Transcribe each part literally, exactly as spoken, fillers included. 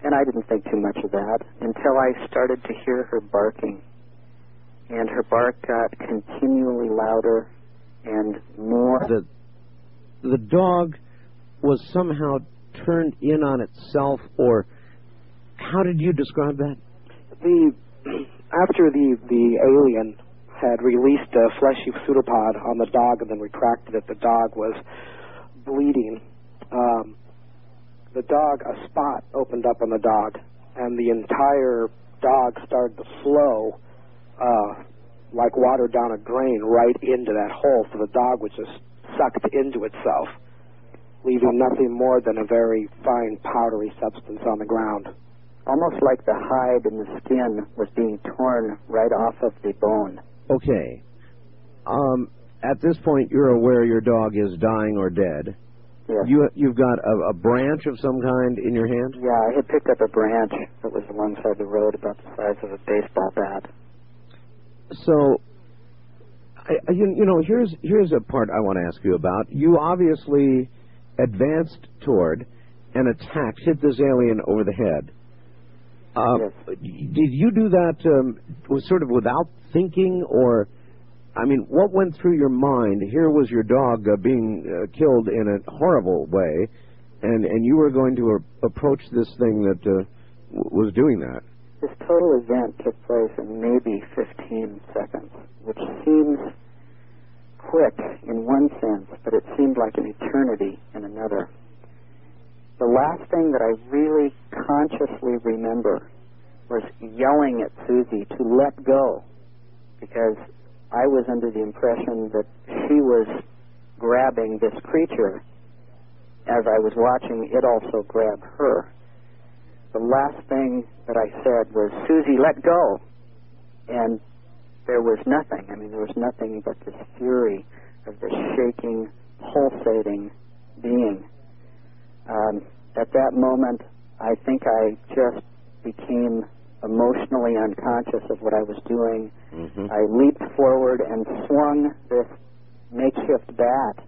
And I didn't think too much of that until I started to hear her barking. And her bark got continually louder and more. The, the dog was somehow turned in on itself, or how did you describe that? The after the, the alien had released a fleshy pseudopod on the dog and then retracted it, the dog was bleeding. Um, the dog, a spot opened up on the dog, and the entire dog started to flow uh, like water down a drain right into that hole. So the dog was just sucked into itself, leaving nothing more than a very fine powdery substance on the ground. Almost like the hide and the skin was being torn right off of the bone. Okay. Um, at this point, you're aware your dog is dying or dead. Yes. You, you've got a, a branch of some kind in your hand? Yeah, I had picked up a branch that was alongside the road about the size of a baseball bat. So, I, you, you know, here's, here's a part I want to ask you about. You obviously advanced toward and attacked, hit this alien over the head. Uh, yes. Did you do that um, was sort of without thinking, or, I mean, what went through your mind? Here was your dog uh, being uh, killed in a horrible way, and, and you were going to uh, approach this thing that uh, w- was doing that. This total event took place in maybe fifteen seconds, which seems quick in one sense, but it seemed like an eternity in another. The last thing that I really consciously remember was yelling at Susie to let go, because I was under the impression that she was grabbing this creature. As I was watching it also grab her. The last thing that I said was, "Susie, let go." And there was nothing. I mean, there was nothing but this fury of this shaking, pulsating being. Um, at that moment, I think I just became emotionally unconscious of what I was doing. Mm-hmm. I leaped forward and swung this makeshift bat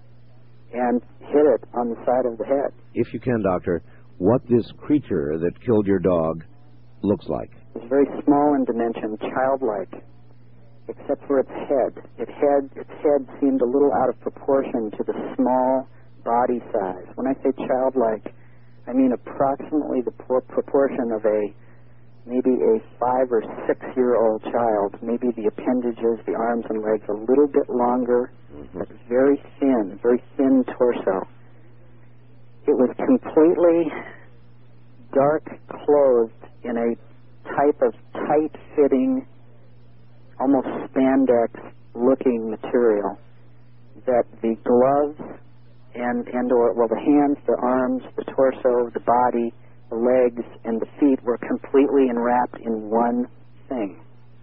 and hit it on the side of the head. If you can, Doctor, what this creature that killed your dog looks like? It's very small in dimension, childlike, except for its head. It had, its head seemed a little out of proportion to the small body size. When I say childlike, I mean approximately the por- proportion of a maybe a five or six-year-old child. Maybe the appendages, the arms and legs, a little bit longer, Mm-hmm. but very thin, very thin torso. It was completely dark clothed in a type of tight-fitting, almost spandex-looking material that the gloves and, and or, well, the hands, the arms, the torso, the body, the legs, and the feet were completely enwrapped in one thing.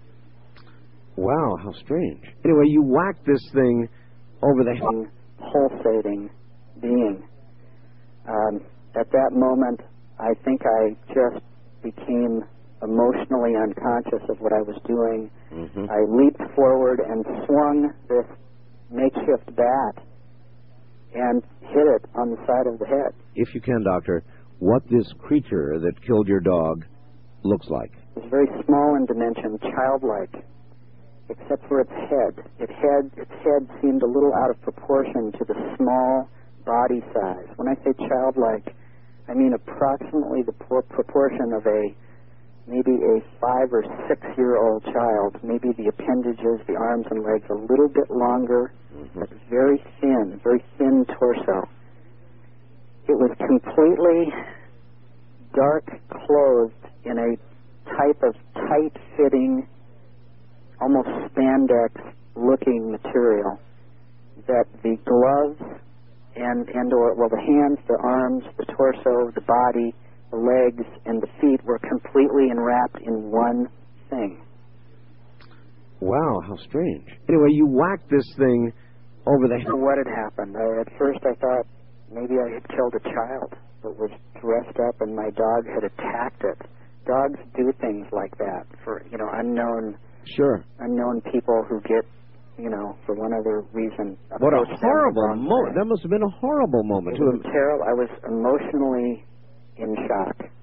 Wow, how strange. Anyway, you whacked this thing over the head. Pulsating being. Um, at that moment, I think I just became emotionally unconscious of what I was doing. Mm-hmm. I leaped forward and swung this makeshift bat and hit it on the side of the head. If you can, Doctor, what this creature that killed your dog looks like? It's very small in dimension, childlike, except for its head. It had, its head seemed a little out of proportion to the small body size. When I say childlike, I mean approximately the por- proportion of a maybe a five or six-year-old child. Maybe the appendages, the arms and legs, a little bit longer, Mm-hmm. but very thin, very thin torso. It was completely dark clothed in a type of tight-fitting, almost spandex-looking material that the gloves and, and or, well, the hands, the arms, the torso, the body, the legs, and the feet were completely enwrapped in one thing. Wow, how strange. Anyway, you whacked this thing over the head. What had happened? I, at first I thought maybe I had killed a child that was dressed up and my dog had attacked it. Dogs do things like that for, you know, unknown Sure. unknown people who get, you know, for one other reason. What a approach them the horrible wrong moment. way. That must have been a horrible moment It to was have. terrible. I was emotionally in shock.